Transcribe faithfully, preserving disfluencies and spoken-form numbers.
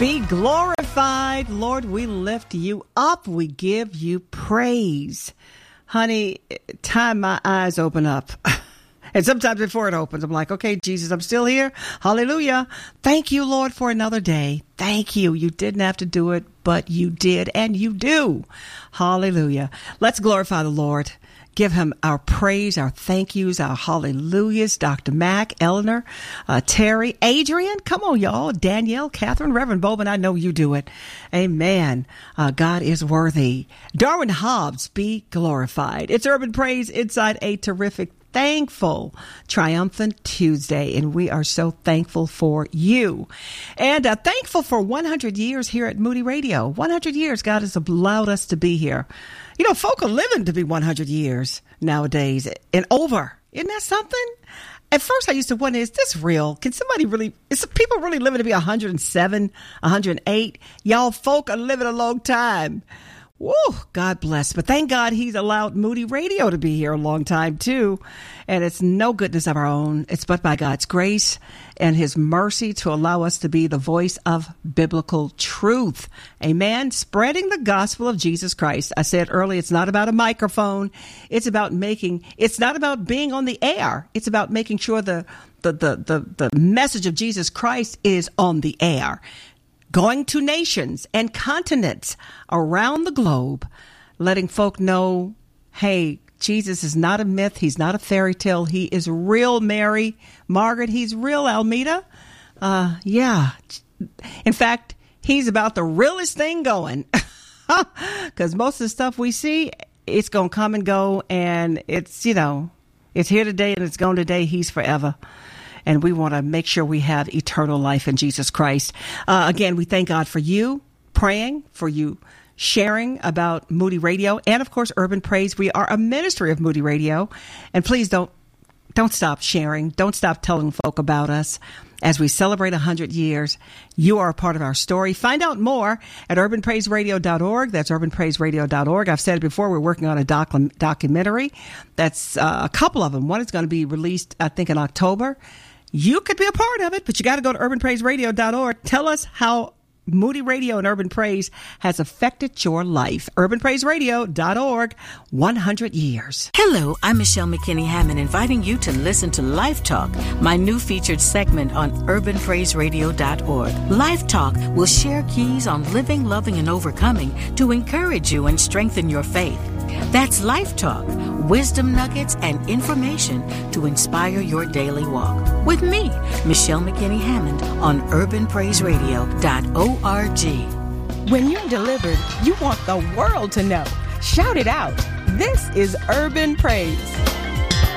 Be glorified. Lord, we lift you up. We give you praise. Honey, time my eyes open up. And sometimes before it opens, I'm like, okay, Jesus, I'm still here. Hallelujah. Thank you, Lord, for another day. Thank you. You didn't have to do it, but you did, and you do. Hallelujah. Let's glorify the Lord. Give him our praise, our thank yous, our hallelujahs. Doctor Mack, Eleanor, uh, Terry, Adrian, come on, y'all. Danielle, Catherine, Reverend Bowman, I know you do it. Amen. Uh, God is worthy. Darwin Hobbs, be glorified. It's Urban Praise inside a terrific, thankful, triumphant Tuesday, and we are so thankful for you. And uh, thankful for one hundred years here at Moody Radio. one hundred years, God has allowed us to be here. You know, folk are living to be one hundred years nowadays and over. Isn't that something? At first, I used to wonder, is this real? Can somebody really, is people really living to be one hundred seven, one hundred eight? Y'all folk are living a long time. Woo, God bless. But thank God he's allowed Moody Radio to be here a long time, too. And it's no goodness of our own. It's but by God's grace and his mercy to allow us to be the voice of biblical truth. Amen. Spreading the gospel of Jesus Christ. I said earlier, it's not about a microphone. It's about making, it's not about being on the air. It's about making sure the, the, the, the, the message of Jesus Christ is on the air. Going to nations and continents around the globe, letting folk know, hey, Jesus is not a myth. He's not a fairy tale. He is real, Mary. Margaret, he's real, Almeda. Uh, yeah. In fact, he's about the realest thing going. Because most of the stuff we see, it's going to come and go. And it's, you know, it's here today and it's gone today. He's forever. And we want to make sure we have eternal life in Jesus Christ. Uh, again, we thank God for you praying, for you sharing about Moody Radio, and of course, Urban Praise. We are a ministry of Moody Radio. And please don't don't stop sharing. Don't stop telling folk about us. As we celebrate one hundred years, you are a part of our story. Find out more at urban praise radio dot org. That's urban praise radio dot org. I've said it before, we're working on a doc- documentary. That's uh, a couple of them. One is going to be released, I think, in October. You could be a part of it, but you got to go to urban praise radio dot org. Tell us how Moody Radio and Urban Praise has affected your life. urban praise radio dot org, one hundred years. Hello, I'm Michelle McKinney Hammond, inviting you to listen to Life Talk, my new featured segment on urban praise radio dot org. Life Talk will share keys on living, loving, and overcoming to encourage you and strengthen your faith. That's Life Talk, wisdom nuggets and information to inspire your daily walk. With me, Michelle McKinney Hammond, on urban praise radio dot org. When you're delivered, you want the world to know. Shout it out. This is Urban Praise.